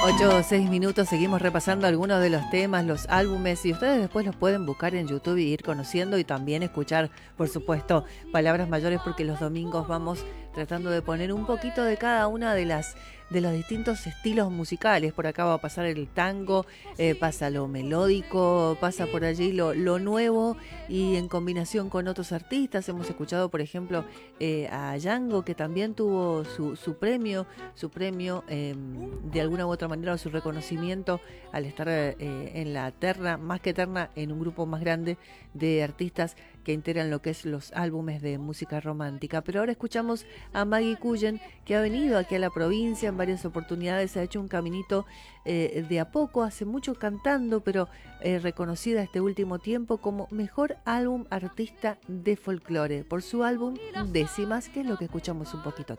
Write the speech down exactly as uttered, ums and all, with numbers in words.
ocho o seis minutos, seguimos repasando algunos de los temas, los álbumes, y ustedes después los pueden buscar en YouTube y ir conociendo y también escuchar, por supuesto, Palabras Mayores, porque los domingos vamos tratando de poner un poquito de cada una de las de los distintos estilos musicales. Por acá va a pasar el tango, eh, pasa lo melódico, pasa por allí lo, lo nuevo y en combinación con otros artistas. Hemos escuchado, por ejemplo, eh, a Yango, que también tuvo su, su premio, su premio eh, de alguna u otra manera, o su reconocimiento al estar eh, en la terna, más que terna, en un grupo más grande de artistas que integran lo que es los álbumes de música romántica. Pero ahora escuchamos a Maggie Cullen, que ha venido aquí a la provincia en varias oportunidades, ha hecho un caminito eh, de a poco, hace mucho cantando, pero eh, reconocida este último tiempo como mejor álbum artista de folclore por su álbum Décimas, que es lo que escuchamos un poquito aquí.